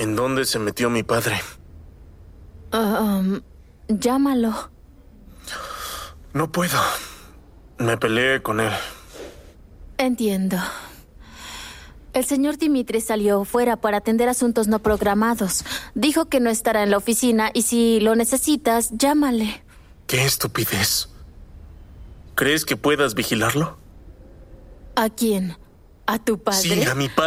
¿En dónde se metió mi padre? Llámalo. No puedo. Me peleé con él. Entiendo. El señor Dimitri salió fuera para atender asuntos no programados. Dijo que no estará en la oficina y si lo necesitas, llámale. ¡Qué estupidez! ¿Crees que puedas vigilarlo? ¿A quién? ¿A tu padre? Sí, a mi padre.